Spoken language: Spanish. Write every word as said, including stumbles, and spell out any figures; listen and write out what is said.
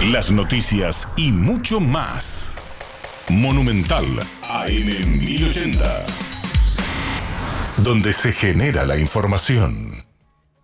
las noticias y mucho más. Monumental A M mil ochenta, donde se genera la información.